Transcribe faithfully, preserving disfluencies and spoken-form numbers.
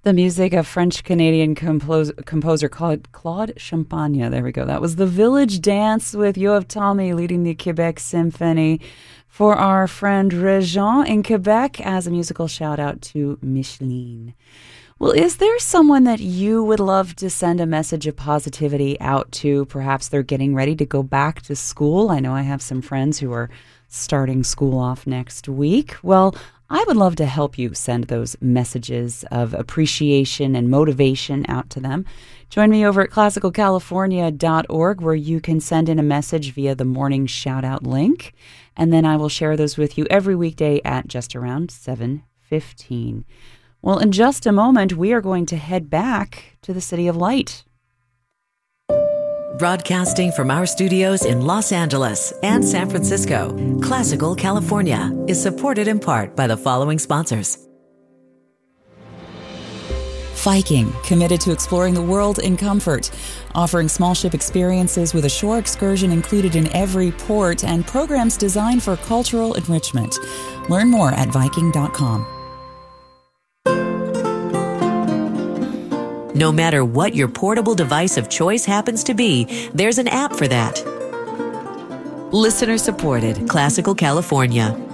The music of French-Canadian compos- composer Claude, Claude Champagne. There we go. That was The Village Dance with Yoav Talmy leading the Quebec Symphony for our friend Regent in Quebec as a musical shout-out to Micheline. Well, is there someone that you would love to send a message of positivity out to? Perhaps they're getting ready to go back to school. I know I have some friends who are starting school off next week. Well, I would love to help you send those messages of appreciation and motivation out to them. Join me over at classical california dot org, where you can send in a message via the morning shout-out link, and then I will share those with you every weekday at just around seven fifteen. Well, in just a moment, we are going to head back to the City of Light. Broadcasting from our studios in Los Angeles and San Francisco, Classical California is supported in part by the following sponsors. Viking, committed to exploring the world in comfort, offering small ship experiences with a shore excursion included in every port and programs designed for cultural enrichment. Learn more at viking dot com. No matter what your portable device of choice happens to be, there's an app for that. Listener supported, Classical California.